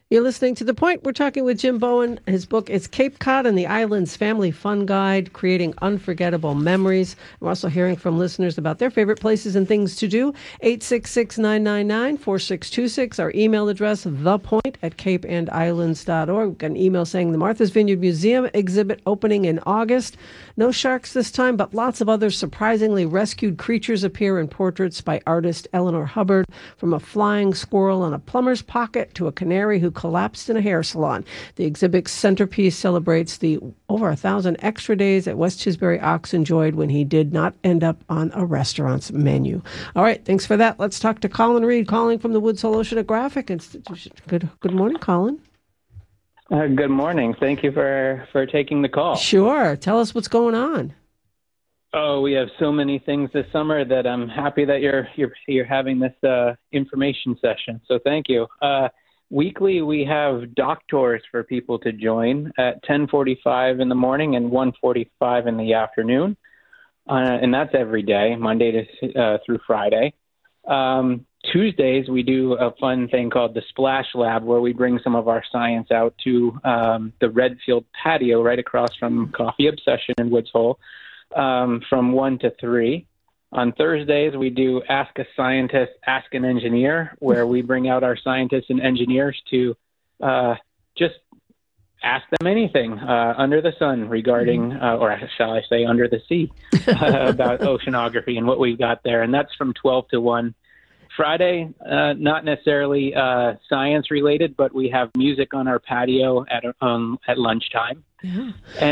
You're listening to The Point. We're talking with Jim Bowen. His book is Cape Cod and the Islands Family Fun Guide, Creating Unforgettable Memories. We're also hearing from listeners about their favorite places and things to do. 866-999-4626. Our email address, thepoint@capeandislands.org. We've got an email saying the Martha's Vineyard Museum exhibit opening in August. No sharks this time, but lots of other surprisingly rescued creatures appear in portraits by artist Eleanor Hubbard, from a flying squirrel in a plumber's pocket to a canary who collapsed in a hair salon. The exhibit's centerpiece celebrates the over 1,000 extra days that West Tisbury Ox enjoyed when he did not end up on a restaurant's menu. All right, thanks for that. Let's talk to Colin Reed, calling from the Woods Hole Oceanographic Institution. Good morning, Colin. Good morning. Thank you for taking the call. Sure. Tell us what's going on. Oh, we have so many things this summer that I'm happy that you're having this information session. So thank you. Weekly, we have dock tours for people to join at 10:45 in the morning and 1:45 in the afternoon, and that's every day, Monday through Friday. Tuesdays, we do a fun thing called the Splash Lab, where we bring some of our science out to the Redfield patio right across from Coffee Obsession in Woods Hole from 1 to 3. On Thursdays, we do Ask a Scientist, Ask an Engineer, where we bring out our scientists and engineers to just ask them anything under the sun regarding, or shall I say under the sea, about oceanography and what we've got there. And that's from 12 to 1. Friday, not necessarily science related, but we have music on our patio at lunchtime. Yeah.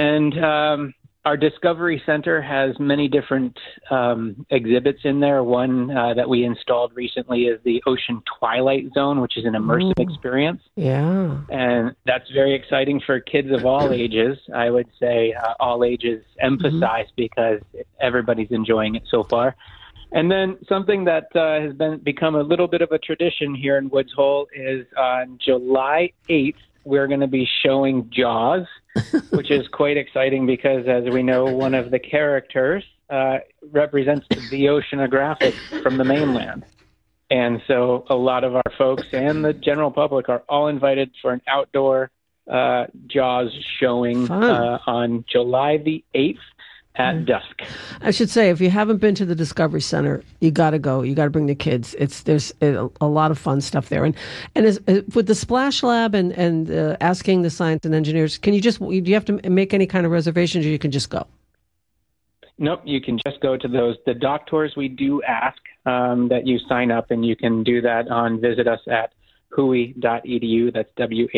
And our Discovery Center has many different exhibits in there. One that we installed recently is the Ocean Twilight Zone, which is an immersive experience. Yeah. And that's very exciting for kids of all ages. I would say all ages emphasized because everybody's enjoying it so far. And then something that has become a little bit of a tradition here in Woods Hole is on July 8th, we're going to be showing Jaws, which is quite exciting because, as we know, one of the characters represents the oceanographic from the mainland. And so a lot of our folks and the general public are all invited for an outdoor Jaws showing on July the 8th. At dusk. I should say, if you haven't been to the Discovery Center, you got to go. You got to bring the kids. There's a lot of fun stuff there. And with the Splash Lab and asking the science and engineers, do you have to make any kind of reservations, or you can just go? Nope, you can just go to those. The dock tours, we do ask that you sign up, and you can do that visit us at whoi.edu. That's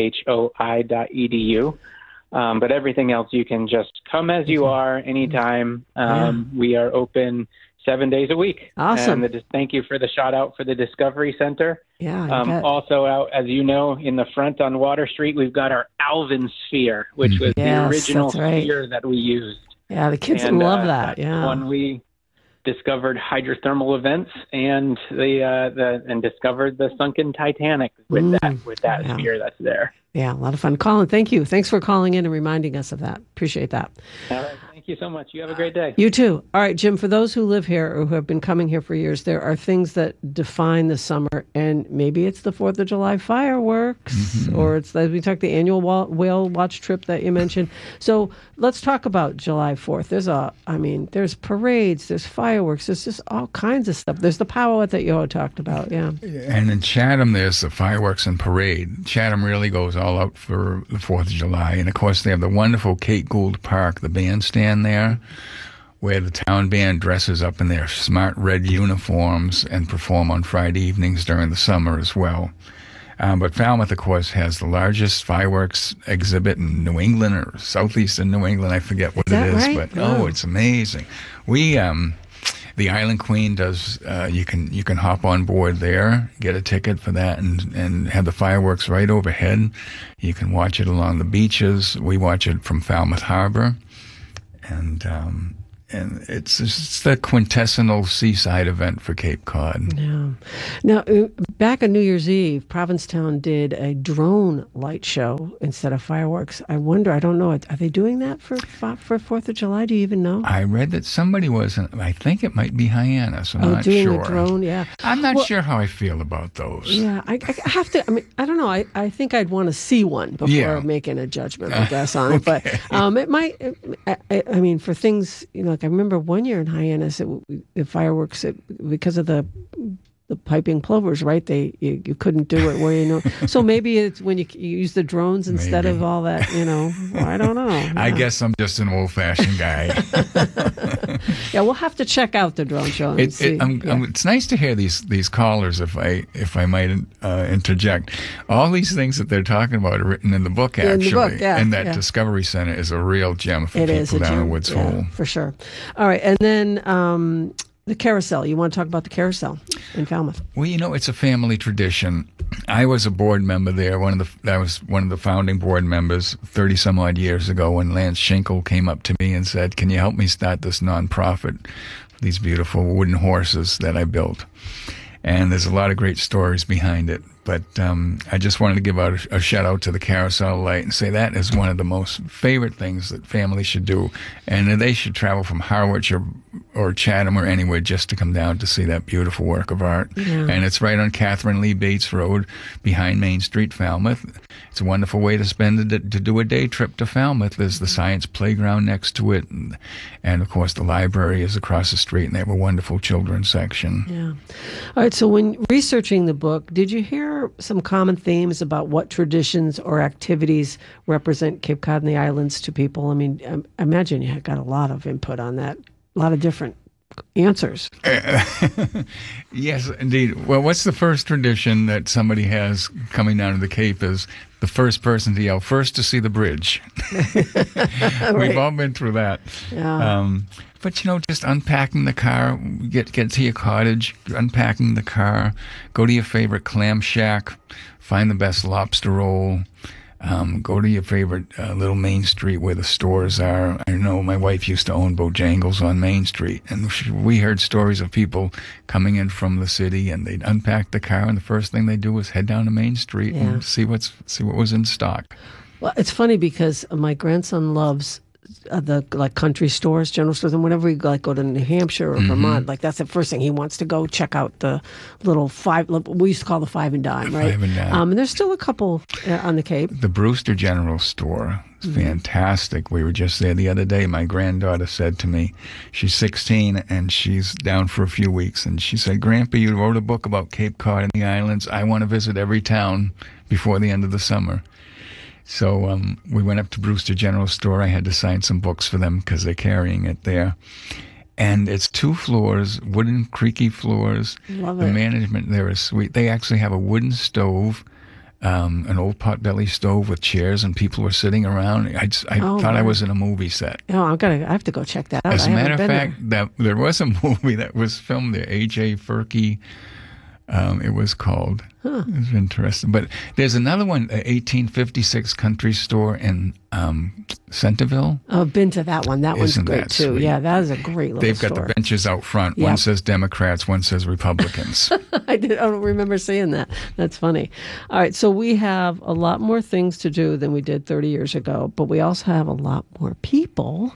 WHOI.edu. But everything else, you can just come as you are anytime. We are open 7 days a week. Awesome. And thank you for the shout out for the Discovery Center. Yeah. Also out, as you know, in the front on Water Street, we've got our Alvin Sphere, which was the original sphere that we used. Yeah, the kids love that. Yeah. When we discovered hydrothermal events and and discovered the sunken Titanic with that sphere that's there. Yeah, a lot of fun. Colin, thank you. Thanks for calling in and reminding us of that. Appreciate that. All right. Thank you so much. You have a great day. You too. All right, Jim, for those who live here or who have been coming here for years, there are things that define the summer, and maybe it's the 4th of July fireworks, or it's, as we talked, the annual whale watch trip that you mentioned. So let's talk about July 4th. There's parades, there's fireworks, there's just all kinds of stuff. There's the powwow that you all talked about, yeah. And in Chatham, there's the fireworks and parade. Chatham really goes all out for the 4th of July. And, of course, they have the wonderful Kate Gould Park, the bandstand there, where the town band dresses up in their smart red uniforms and perform on Friday evenings during the summer as well. But Falmouth, of course, has the largest fireworks exhibit in New England or southeastern New England. I forget what it is, right? But it's amazing. The Island Queen does. You can hop on board there, get a ticket for that, and have the fireworks right overhead. You can watch it along the beaches. We watch it from Falmouth Harbor, and it's the quintessential seaside event for Cape Cod. Yeah. Now, back on New Year's Eve, Provincetown did a drone light show instead of fireworks. I wonder, I don't know, are they doing that for 4th of July? Do you even know? I read that somebody I think it might be Hyannis. I'm not doing sure. a drone, yeah. I'm not sure how I feel about those. Yeah, I have to, I don't know. I think I'd want to see one before making a judgment, I guess, on it. But it might, I mean, for things, like I remember one year in Hyannis, the fireworks, because of the piping plovers, right? You couldn't do it where So maybe it's when you use the drones instead of all that. I don't know. Yeah. I guess I'm just an old-fashioned guy. Yeah, we'll have to check out the drone show. And see. It's nice to hear these callers. If I might interject, all these things that they're talking about are written in the book, actually. And that Discovery Center is a real gem for people down in Woods Hole. For sure. All right, and then. The carousel. You want to talk about the carousel in Falmouth? Well, it's a family tradition. I was a board member there. I was one of the founding board members 30 some odd years ago when Lance Schinkel came up to me and said, "Can you help me start this nonprofit for these beautiful wooden horses that I built?" And there's a lot of great stories behind it. But I just wanted to give out a shout out to the Carousel Light and say that is one of the most favorite things that families should do. And they should travel from Harwich or Chatham or anywhere just to come down to see that beautiful work of art. Yeah. And it's right on Catherine Lee Bates Road behind Main Street, Falmouth. It's a wonderful way to do a day trip to Falmouth. There's the science playground next to it. And of course, the library is across the street, and they have a wonderful children's section. Yeah. All right. So when researching the book, did you hear some common themes about what traditions or activities represent Cape Cod and the islands to people? I mean, I imagine you got a lot of input on that, a lot of different answers. Yes, indeed. Well, what's the first tradition that somebody has coming down to the Cape is the first person to yell, "First to see the bridge." Right. We've all been through that. Yeah. But, just unpacking the car, get to your cottage, unpacking the car, go to your favorite clam shack, find the best lobster roll, go to your favorite little Main Street where the stores are. I know my wife used to own Bojangles on Main Street, and we heard stories of people coming in from the city, and they'd unpack the car, and the first thing they'd do was head down to Main Street and see what was in stock. Well, it's funny because my grandson loves the country stores, general stores, and whenever we go to New Hampshire or Vermont, that's the first thing he wants to go check out the little we used to call the Five and Dime, right? Five and Dime. And there's still a couple on the Cape. The Brewster General Store is fantastic. We were just there the other day. My granddaughter said to me, she's 16 and she's down for a few weeks, and she said, "Grandpa, you wrote a book about Cape Cod and the islands. I want to visit every town before the end of the summer." So we went up to Brewster General Store. I had to sign some books for them because they're carrying it there. And it's 2 floors, wooden, creaky floors. Love it. The it. management there is sweet. They actually have a wooden stove, an old potbelly stove with chairs, and people were sitting around. I thought I was in a movie set. Oh, I have to go check that out. As a matter of fact, there was a movie that was filmed there. A.J. Furkey. It was called. It was interesting. But there's another one, 1856 Country Store in Centerville. I've been to that one. That one's great, that too. Sweet? Yeah, that is a great little They've store. got the benches out front. Yep. One says Democrats, one says Republicans. I don't remember seeing that. That's funny. All right, so we have a lot more things to do than we did 30 years ago, but we also have a lot more people.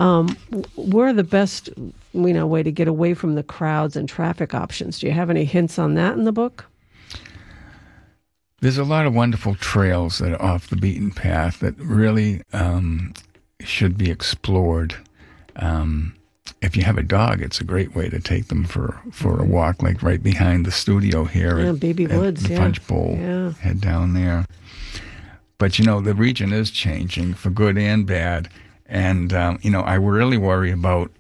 We're the best way to get away from the crowds and traffic options. Do you have any hints on that in the book? There's a lot of wonderful trails that are off the beaten path that really should be explored. If you have a dog, it's a great way to take them for a walk, like right behind the studio here at Baby Woods, the Punch Bowl. Yeah. Head down there. But, the region is changing for good and bad. And, I really worry about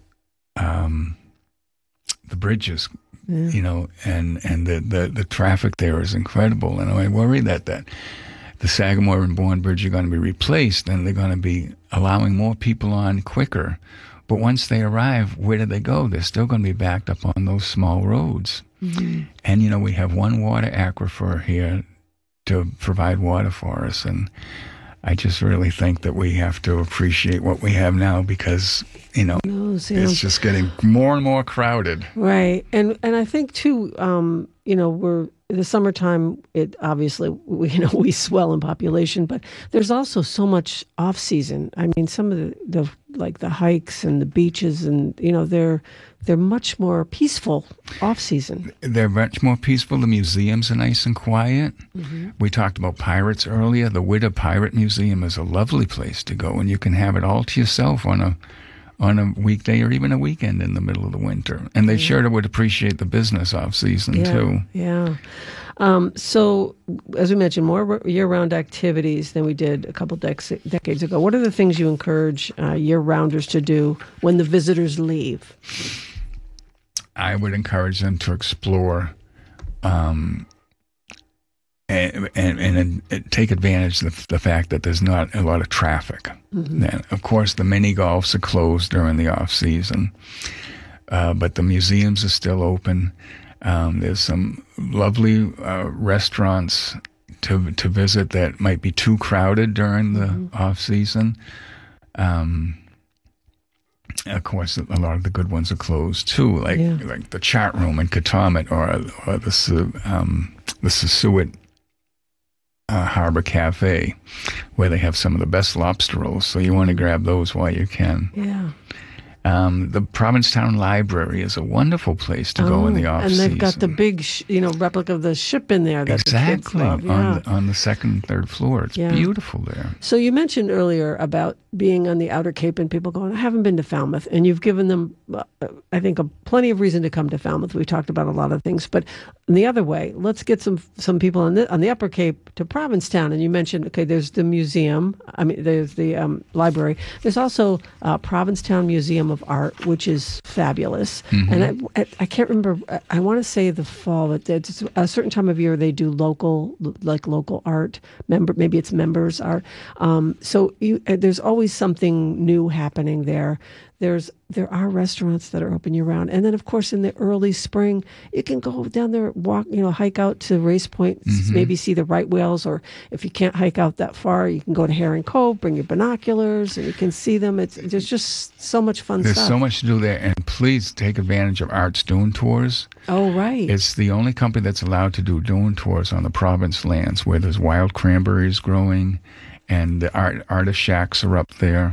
the bridges. Yeah. And the traffic there is incredible. And I worry that the Sagamore and Bourne Bridge are going to be replaced, and they're going to be allowing more people on quicker. But once they arrive, where do they go? They're still going to be backed up on those small roads. Mm-hmm. And, we have one water aquifer here to provide water for us. And I just really think that we have to appreciate what we have now, because It's just getting more and more crowded. Right. And I think too, we're the summertime, it obviously, we swell in population, but there's also so much off season. I mean, some of the hikes and the beaches and, they're much more peaceful off season. They're much more peaceful. The museums are nice and quiet. Mm-hmm. We talked about pirates earlier. The Whydah Pirate Museum is a lovely place to go, and you can have it all to yourself on a weekday or even a weekend in the middle of the winter. And they sure would appreciate the business off season too. Yeah. So, as we mentioned, more year-round activities than we did a couple decades ago. What are the things you encourage year-rounders to do when the visitors leave? I would encourage them to explore and take advantage of the fact that there's not a lot of traffic. Mm-hmm. And of course, the mini golfs are closed during the off season, but the museums are still open. There's some lovely restaurants to visit that might be too crowded during the off season. Of course, a lot of the good ones are closed too, like the Chat Room in Katomet or the Sassuat Harbor Cafe, where they have some of the best lobster rolls. So you want to grab those while you can. Yeah. The Provincetown Library is a wonderful place to go in the off season. And they've got the big, replica of the ship in there that the kids love. Yeah. On the second and third floor. It's beautiful there. So you mentioned earlier about being on the Outer Cape and people going, I haven't been to Falmouth. And you've given them, I think, plenty of reason to come to Falmouth. We talked about a lot of things. But the other way, let's get some people on the Upper Cape to Provincetown. And you mentioned, okay, there's the museum. There's the library. There's also Provincetown Museum of Art, which is fabulous. Mm-hmm. And I can't remember, I want to say the fall, but it's a certain time of year they do local art. Maybe it's members art. So there's always something new happening there. There are restaurants that are open year round, and then of course in the early spring you can go down there, walk, hike out to Race Point, maybe see the right whales, or if you can't hike out that far, you can go to Herring Cove, bring your binoculars, and you can see them. There's just so much fun stuff. There's so much to do there, and please take advantage of Art's Dune Tours. Oh, right. It's the only company that's allowed to do dune tours on the province lands where there's wild cranberries growing, and the artist shacks are up there.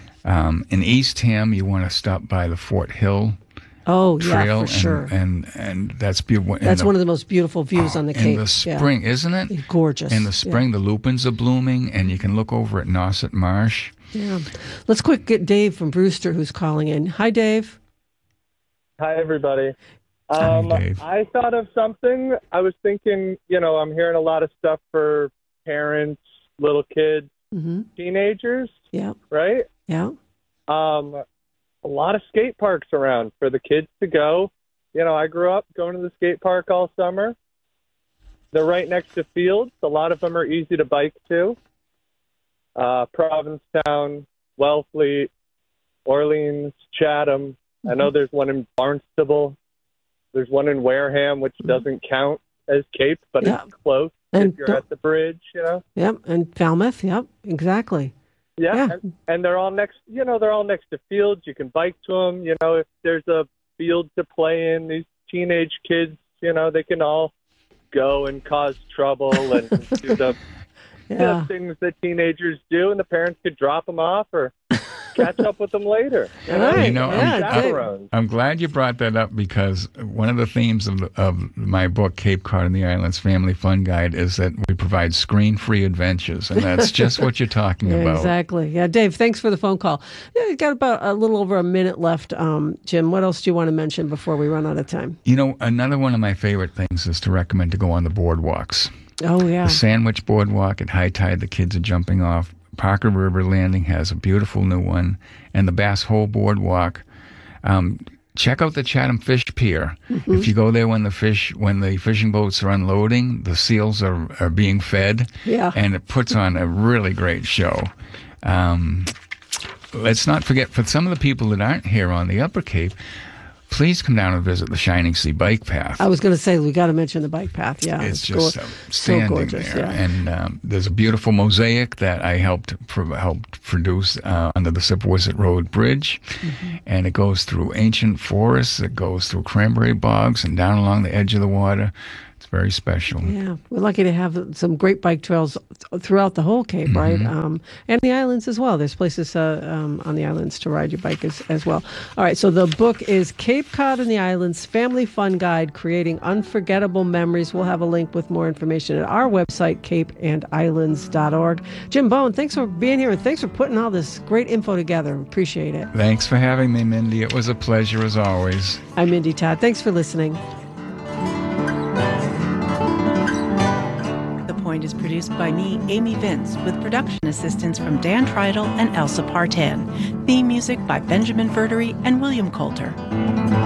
In Eastham, you want to stop by the Fort Hill Trail. Yeah, for sure. And that's beautiful. That's one of the most beautiful views on the Cape. In the spring, isn't it? It's gorgeous. In the spring, the lupins are blooming, and you can look over at Nauset Marsh. Yeah. Let's get Dave from Brewster, who's calling in. Hi, Dave. Hi, everybody. Hi, Dave. I thought of something. I was thinking, I'm hearing a lot of stuff for parents, little kids, teenagers. Yeah. Right? Yeah. A lot of skate parks around for the kids to go. I grew up going to the skate park all summer. They're right next to fields. A lot of them are easy to bike to. Provincetown, Wellfleet, Orleans, Chatham. I know there's one in Barnstable. There's one in Wareham, which doesn't count as Cape, but it's close if you're at the bridge, Yep, and Falmouth, yep, exactly. Yeah, and they're all next. They're all next to fields. You can bike to them. If there's a field to play in, these teenage kids, they can all go and cause trouble and do the things that teenagers do, and the parents could drop them off or catch up with them later. I'm glad you brought that up, because one of the themes of my book, Cape Cod and the Islands Family Fun Guide, is that we provide screen-free adventures, and that's just what you're talking about. Exactly. Yeah, Dave, thanks for the phone call. We've got about a little over a minute left. Jim, what else do you want to mention before we run out of time? Another one of my favorite things is to recommend to go on the boardwalks. Oh, yeah. The Sandwich Boardwalk at high tide, the kids are jumping off. Parker River Landing has a beautiful new one, and the Bass Hole Boardwalk. Check out the Chatham Fish Pier. Mm-hmm. If you go there when the fishing boats are unloading, the seals are being fed, and it puts on a really great show. Let's not forget, for some of the people that aren't here on the Upper Cape, please come down and visit the Shining Sea Bike Path. I was going to say, we got to mention the bike path. Yeah, it's just standing so gorgeous, there. Yeah. And there's a beautiful mosaic that I helped produce under the Sipawis Road Bridge. Mm-hmm. And it goes through ancient forests. It goes through cranberry bogs and down along the edge of the water. It's very special. Yeah, we're lucky to have some great bike trails throughout the whole Cape, Mm-hmm. right? And the islands as well. There's places on the islands to ride your bike as well. All right, so the book is Cape Cod and the Islands, Family Fun Guide, Creating Unforgettable Memories. We'll have a link with more information at our website, capeandislands.org. Jim Bone, thanks for being here, and thanks for putting all this great info together. Appreciate it. Thanks for having me, Mindy. It was a pleasure as always. I'm Mindy Todd. Thanks for listening. Point is produced by me, Amy Vince, with production assistance from Dan Treidel and Elsa Partan. Theme music by Benjamin Verdery and William Coulter.